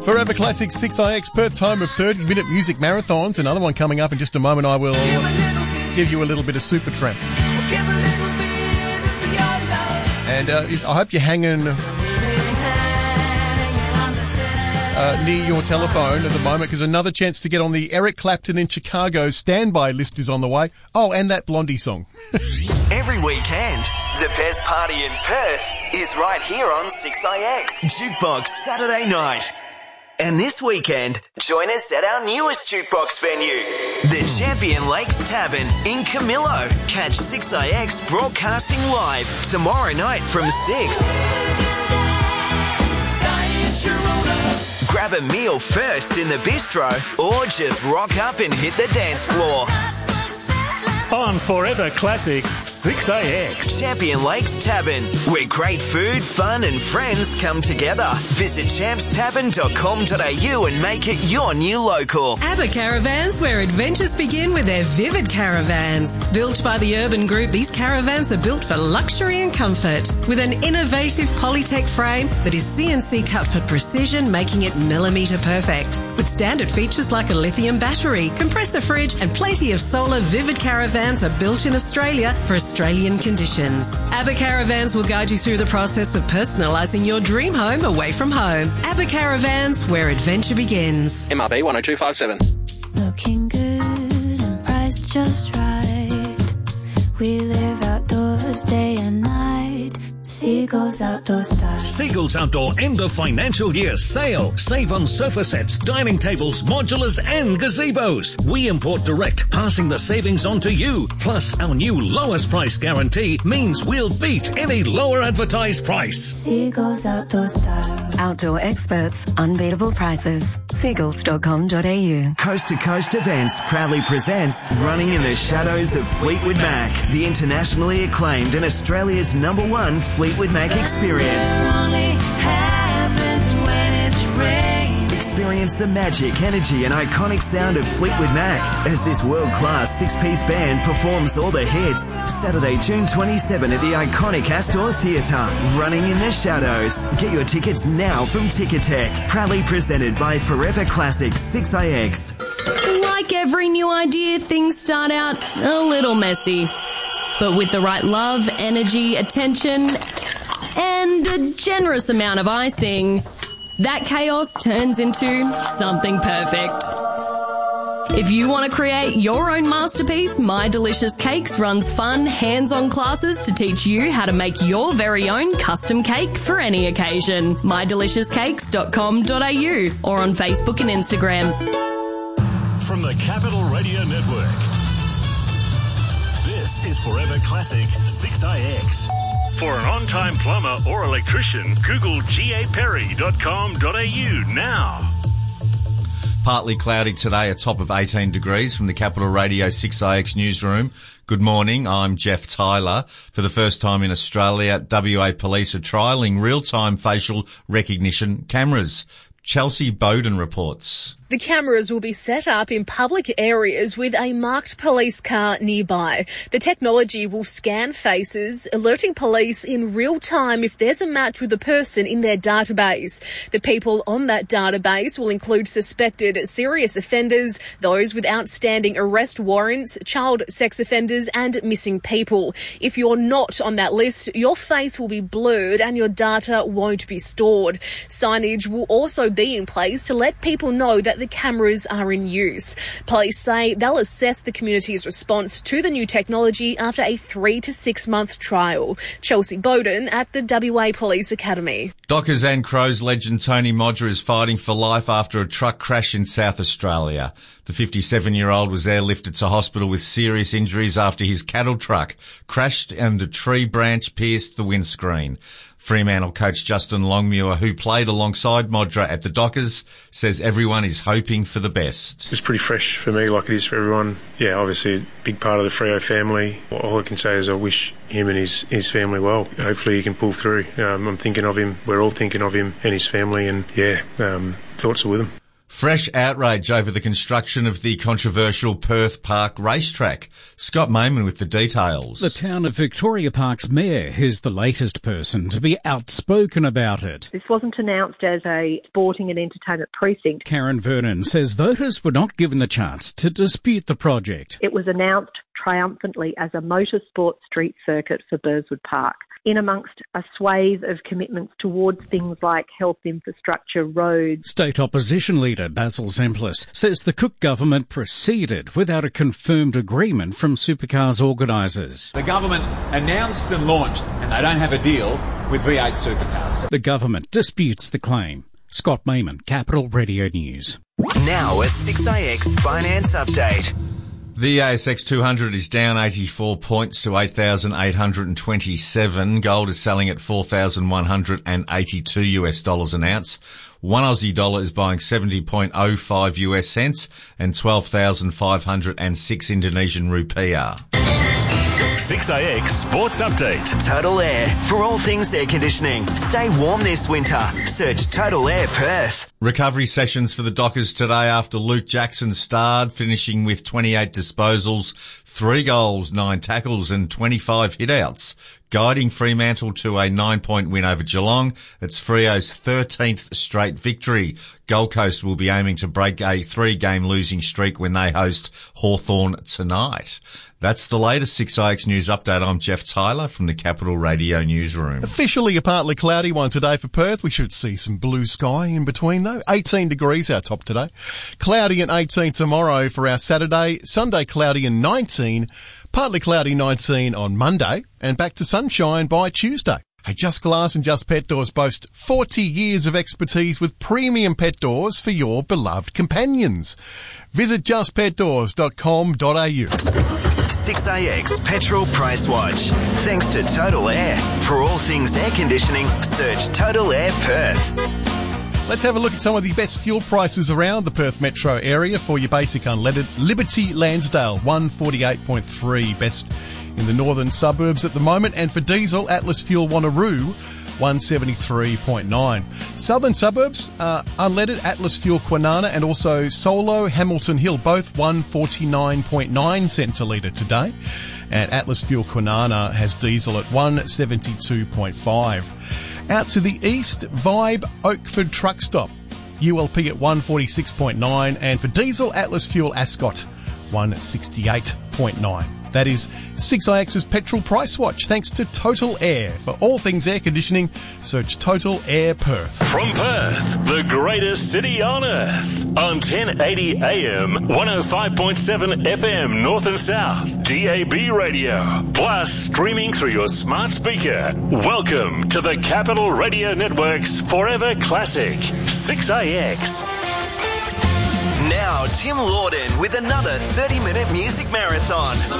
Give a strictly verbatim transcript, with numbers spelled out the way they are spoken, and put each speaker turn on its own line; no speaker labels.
Forever Classic six I X, Perth's home of thirty-minute music marathons. Another one coming up in just a moment. I will give you a little bit of Supertramp. And uh, I hope you're hanging uh, near your telephone at the moment, because another chance to get on the Eric Clapton in Chicago standby list is on the way. Oh, and that Blondie song.
Every weekend, the best party in Perth is right here on six I X Jukebox Saturday night. And this weekend, join us at our newest jukebox venue, the Champion Lakes Tavern in Camillo. Catch six I X broadcasting live tomorrow night from six. Grab a meal first in the bistro or just rock up and hit the dance floor.
On Forever Classic six I X.
Champion Lakes Tavern, where great food, fun and friends come together. Visit champs tavern dot com dot a u and make it your new local.
ABBA Caravans, where adventures begin with their Vivid Caravans. Built by the Urban Group, these caravans are built for luxury and comfort. With an innovative Polytech frame that is C N C cut for precision, making it millimetre perfect. With standard features like a lithium battery, compressor fridge and plenty of solar, Vivid Caravans are built in Australia for Australian conditions. ABBA Caravans will guide you through the process of personalising your dream home away from home. ABBA Caravans, where adventure begins.
M R B one oh two five seven.
Looking good and priced just right. We live outdoors day and night. Seagulls Outdoor Style.
Seagulls Outdoor end of financial year sale. Save on sofa sets, dining tables, modulars and gazebos. We import direct, passing the savings on to you. Plus, our new lowest price guarantee means we'll beat any lower advertised price.
Seagulls Outdoor Style.
Outdoor experts, unbeatable prices. seagulls dot com dot a u.
Coast to Coast Events proudly presents Running in the Shadows of Fleetwood Mac, the internationally acclaimed and Australia's number one Fleetwood Mac experience. Experience the magic, energy and iconic sound of Fleetwood Mac as this world-class six-piece band performs all the hits. Saturday, June twenty-seventh at the iconic Astor Theatre. Running in the Shadows. Get your tickets now from Ticketek. Proudly presented by Forever Classic six I X.
Like every new idea, things start out a little messy. But with the right love, energy, attention, and a generous amount of icing, that chaos turns into something perfect. If you want to create your own masterpiece, My Delicious Cakes runs fun, hands-on classes to teach you how to make your very own custom cake for any occasion. my delicious cakes dot com dot a u or on Facebook and Instagram.
From the Capital Radio Network, this is Forever Classic six I X. For an on-time plumber or electrician, Google g a perry dot com dot a u now.
Partly cloudy today, a top of eighteen degrees from the Capital Radio six I X newsroom. Good morning, I'm Jeff Tyler. For the first time in Australia, W A Police are trialling real-time facial recognition cameras. Chelsea Bowden reports.
The cameras will be set up in public areas with a marked police car nearby. The technology will scan faces, alerting police in real time if there's a match with a person in their database. The people on that database will include suspected serious offenders, those with outstanding arrest warrants, child sex offenders and missing people. If you're not on that list, your face will be blurred and your data won't be stored. Signage will also be in place to let people know that the cameras are in use. Police say they'll assess the community's response to the new technology after a three to six month trial. Chelsea Bowden at the W A Police Academy.
Dockers and Crows legend Tony Modra is fighting for life after a truck crash in South Australia. The fifty-seven-year-old was airlifted to hospital with serious injuries after his cattle truck crashed and a tree branch pierced the windscreen. Fremantle coach Justin Longmuir, who played alongside Modra at the Dockers, says everyone is hoping for the best.
It's pretty fresh for me like it is for everyone. Yeah, obviously a big part of the Freo family. All I can say is I wish him and his, his family well. Hopefully he can pull through. Um, I'm thinking of him, we're all thinking of him and his family, and yeah, um, thoughts are with him.
Fresh outrage over the construction of the controversial Perth Park racetrack. Scott Mayman with the details.
The town of Victoria Park's mayor is the latest person to be outspoken about it.
This wasn't announced as a sporting and entertainment precinct.
Karen Vernon says voters were not given the chance to dispute the project.
It was announced triumphantly as a motorsport street circuit for Burswood Park, in amongst a swathe of commitments towards things like health infrastructure, roads.
State opposition leader Basil Zemplis says the Cook government proceeded without a confirmed agreement from Supercars organisers.
The government announced and launched, and they don't have a deal with V eight Supercars.
The government disputes the claim. Scott Mayman, Capital Radio News.
Now a six A X Finance Update.
The A S X two hundred is down eighty-four points to eight thousand eight hundred twenty-seven. Gold is selling at four thousand one hundred eighty-two US dollars an ounce. One Aussie dollar is buying seventy point oh five US cents and twelve thousand five hundred six Indonesian rupiah.
six A X Sports Update.
Total Air. For all things air conditioning. Stay warm this winter. Search Total Air Perth.
Recovery sessions for the Dockers today after Luke Jackson starred, finishing with twenty-eight disposals, three goals, nine tackles and twenty-five hitouts, guiding Fremantle to a nine-point win over Geelong. It's Freo's thirteenth straight victory. Gold Coast will be aiming to break a three-game losing streak when they host Hawthorn tonight. That's the latest six A X News Update. I'm Jeff Tyler from the Capital Radio Newsroom.
Officially a partly cloudy one today for Perth. We should see some blue sky in between though. eighteen degrees our top today. Cloudy and eighteen tomorrow for our Saturday. Sunday cloudy and nineteen. Partly cloudy nineteen on Monday. And back to sunshine by Tuesday. Hey, Just Glass and Just Pet Doors boast forty years of expertise with premium pet doors for your beloved companions. Visit just pet doors dot com dot a u.
six A X Petrol Price Watch. Thanks to Total Air. For all things air conditioning, search Total Air Perth.
Let's have a look at some of the best fuel prices around the Perth metro area for your basic unleaded. Liberty Lansdale, one forty-eight point three, best in the northern suburbs at the moment. And for diesel, Atlas Fuel Wanneroo, one seventy-three point nine. Southern suburbs, uh, unleaded, Atlas Fuel Kwinana and also Solo Hamilton Hill, both one forty-nine point nine cents a litre today. And Atlas Fuel Kwinana has diesel at one seventy-two point five. Out to the east, Vibe Oakford Truck Stop, U L P at one forty-six point nine. And for diesel, Atlas Fuel Ascot, one sixty-eight point nine. That is six A X's Petrol Price Watch, thanks to Total Air. For all things air conditioning, search Total Air Perth.
From Perth, the greatest city on earth. On ten eighty A M, one oh five point seven F M, North and South, D A B radio. Plus, streaming through your smart speaker. Welcome to the Capital Radio Network's Forever Classic, six A X.
Now, Tim Lawden with another thirty-minute music marathon.